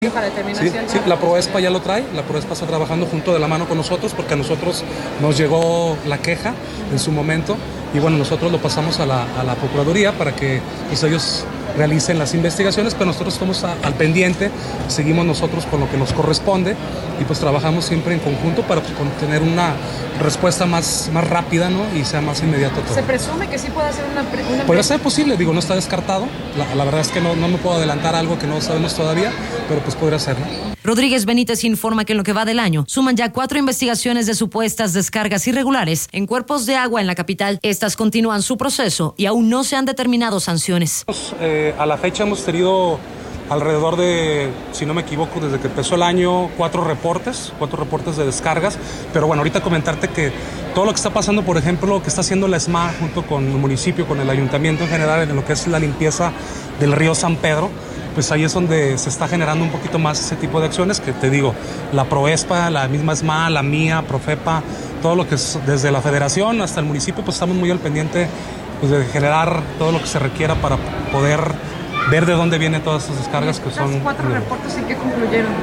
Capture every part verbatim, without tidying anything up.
Sí, sí, la Proespa ya lo trae, la Proespa está trabajando junto de la mano con nosotros porque a nosotros nos llegó la queja en su momento y bueno, nosotros lo pasamos a la, a la Procuraduría para que pues, ellos realicen las investigaciones, pero nosotros estamos a, al pendiente, seguimos nosotros con lo que nos corresponde y pues trabajamos siempre en conjunto para pues, tener una respuesta más, más rápida, ¿no? Y sea más inmediato todo. ¿Se presume que sí puede ser una... una Puede ser posible, digo, no está descartado, la, la verdad es que no, no me puedo adelantar algo que no sabemos todavía, pero pues podría ser, ¿no? Rodríguez Benítez informa que en lo que va del año suman ya cuatro investigaciones de supuestas descargas irregulares en cuerpos de agua en la capital. Estas continúan su proceso y aún no se han determinado sanciones. Eh, a la fecha hemos tenido alrededor de, si no me equivoco, desde que empezó el año, cuatro reportes, cuatro reportes de descargas. Pero bueno, ahorita comentarte que todo lo que está pasando, por ejemplo, lo que está haciendo la E S M A junto con el municipio, con el ayuntamiento en general, en lo que es la limpieza del río San Pedro, pues ahí es donde se está generando un poquito más ese tipo de acciones que te digo, la Proespa, la misma E S M A, la mía, Profepa, todo lo que es desde la federación hasta el municipio, pues estamos muy al pendiente pues, de generar todo lo que se requiera para poder ver de dónde vienen todas esas descargas que son... ¿Los cuatro reportes en qué concluyeron?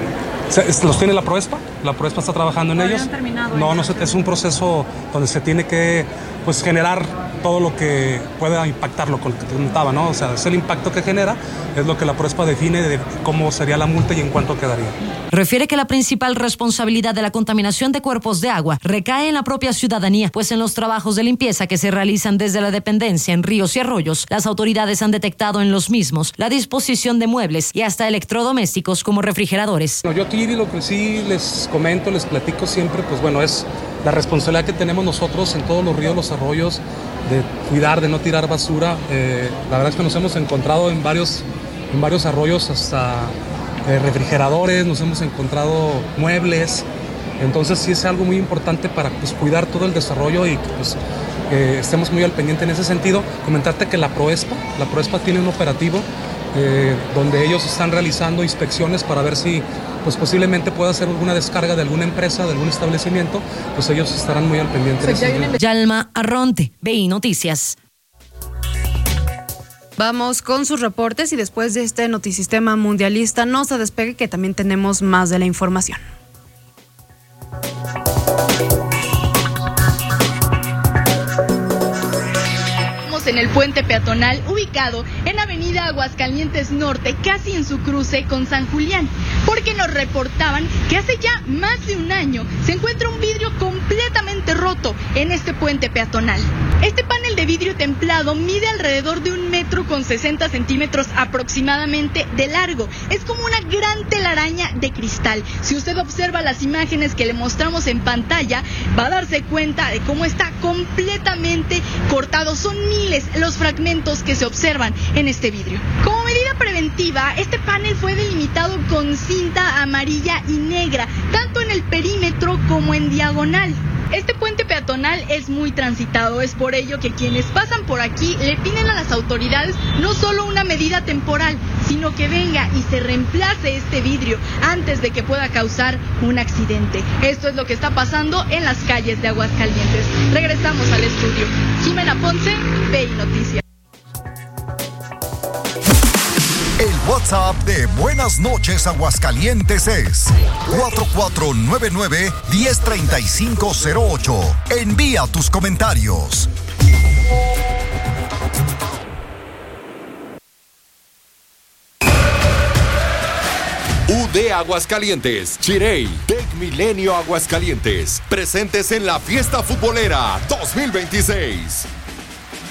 ¿Los tiene la Proespa? La Proespa está trabajando en ellos. No, no, es un proceso donde se tiene que pues, generar todo lo que pueda impactar, lo que te comentaba, ¿no? O sea, es el impacto que genera, es lo que la Proespa define de cómo sería la multa y en cuánto quedaría. Refiere que la principal responsabilidad de la contaminación de cuerpos de agua recae en la propia ciudadanía, pues en los trabajos de limpieza que se realizan desde la dependencia en ríos y arroyos, las autoridades han detectado en los mismos la disposición de muebles y hasta electrodomésticos como refrigeradores. Yo aquí lo que sí les comento, les platico siempre, pues bueno, es la responsabilidad que tenemos nosotros en todos los ríos, los arroyos, de cuidar, de no tirar basura. Eh, la verdad es que nos hemos encontrado en varios, en varios arroyos hasta eh, refrigeradores, nos hemos encontrado muebles. Entonces sí es algo muy importante para pues, cuidar todo el desarrollo y que pues, eh, estemos muy al pendiente en ese sentido. Comentarte que la Proespa, la Proespa tiene un operativo eh, donde ellos están realizando inspecciones para ver si pues posiblemente pueda hacer alguna descarga de alguna empresa, de algún establecimiento, pues ellos estarán muy al pendiente. Pues de eso. Yalma Arronte, B I Noticias. Vamos con sus reportes y después de este notisistema mundialista no se despegue que también tenemos más de la información. En el puente peatonal ubicado en Avenida Aguascalientes Norte, casi en su cruce con San Julián, porque nos reportaban que hace ya más de un año se encuentra un vidrio completamente roto en este puente peatonal. Este panel de vidrio templado mide alrededor de un metro con sesenta centímetros aproximadamente de largo. Es como una gran telaraña de cristal. Si usted observa las imágenes que le mostramos en pantalla, va a darse cuenta de cómo está completamente cortado. Son miles los fragmentos que se observan en este vidrio. Como medida preventiva, este panel fue delimitado con cinta amarilla y negra, tanto en el perímetro como en diagonal. Este puente peatonal es muy transitado, es por ello que quienes pasan por aquí le piden a las autoridades no solo una medida temporal, sino que venga y se reemplace este vidrio antes de que pueda causar un accidente. Esto es lo que está pasando en las calles de Aguascalientes. Regresamos al estudio. Jimena Ponce, B I Noticias. El WhatsApp de Buenas Noches Aguascalientes es cuatro cuatro nueve nueve, uno cero tres cinco cero ocho. Envía tus comentarios. U D Aguascalientes, Chirey, Tec Milenio Aguascalientes, presentes en la Fiesta Futbolera dos mil veintiséis.